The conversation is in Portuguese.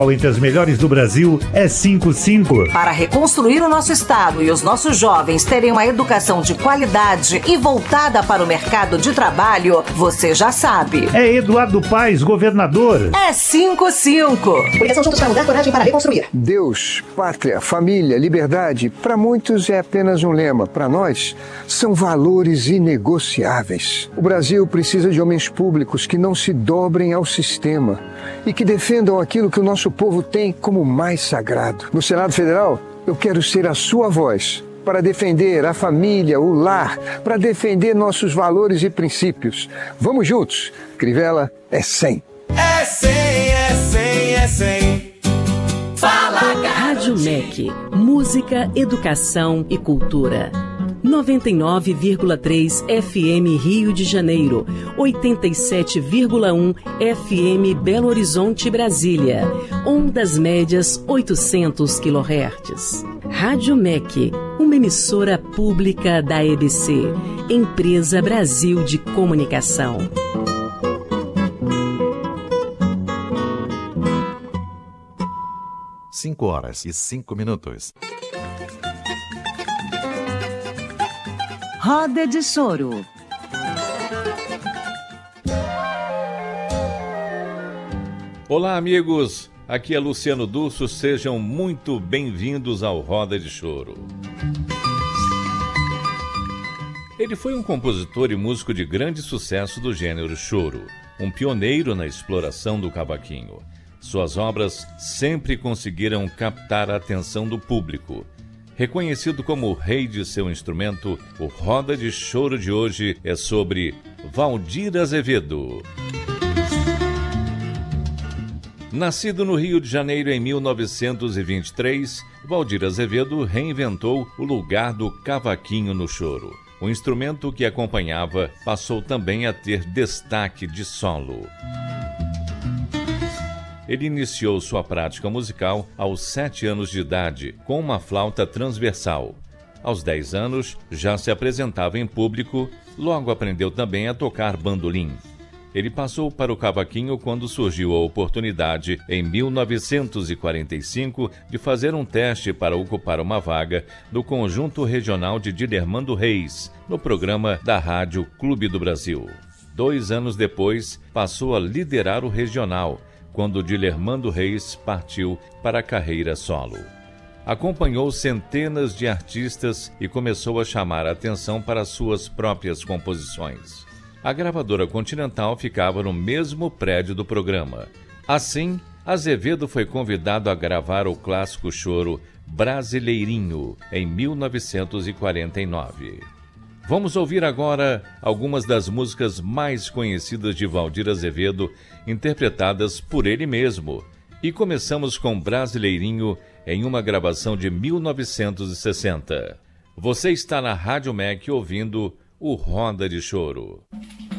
Entre as melhores do Brasil é 55. Para reconstruir o nosso estado e os nossos jovens terem uma educação de qualidade e voltada para o mercado de trabalho, você já sabe. É Eduardo Paes, governador. É 55. Obrigação juntos para mudar, coragem para reconstruir. Deus, pátria, família, liberdade, para muitos é apenas um lema. Para nós, são valores inegociáveis. O Brasil precisa de homens públicos que não se dobrem ao sistema e que defendam aquilo que o nosso povo tem como mais sagrado. No Senado Federal, eu quero ser a sua voz para defender a família, o lar, para defender nossos valores e princípios. Vamos juntos. Crivella é 100. É 100, é 100, é 100. Fala, Rádio MEC, música, educação e cultura. 99,3 FM Rio de Janeiro, 87,1 FM Belo Horizonte, Brasília, ondas médias 800 kHz. Rádio MEC, uma emissora pública da EBC, Empresa Brasil de Comunicação. 5h05. Roda de Choro. Olá, amigos. Aqui é Luciano Dulso. Sejam muito bem-vindos ao Roda de Choro. Ele foi um compositor e músico de grande sucesso do gênero choro, um pioneiro na exploração do cavaquinho. Suas obras sempre conseguiram captar a atenção do público. Reconhecido como o rei de seu instrumento, o Roda de Choro de hoje é sobre Valdir Azevedo. Nascido no Rio de Janeiro em 1923, Valdir Azevedo reinventou o lugar do cavaquinho no choro. O instrumento que acompanhava passou também a ter destaque de solo. Ele iniciou sua prática musical aos 7 anos de idade, com uma flauta transversal. Aos 10 anos, já se apresentava em público, logo aprendeu também a tocar bandolim. Ele passou para o cavaquinho quando surgiu a oportunidade, em 1945, de fazer um teste para ocupar uma vaga no Conjunto Regional de Dilermando Reis, no programa da Rádio Clube do Brasil. 2 anos depois, passou a liderar o regional, quando Dilermando Reis partiu para a carreira solo. Acompanhou centenas de artistas e começou a chamar a atenção para suas próprias composições. A gravadora Continental ficava no mesmo prédio do programa. Assim, Azevedo foi convidado a gravar o clássico choro Brasileirinho, em 1949. Vamos ouvir agora algumas das músicas mais conhecidas de Valdir Azevedo, interpretadas por ele mesmo. E começamos com Brasileirinho, em uma gravação de 1960. Você está na Rádio MEC ouvindo o Roda de Choro.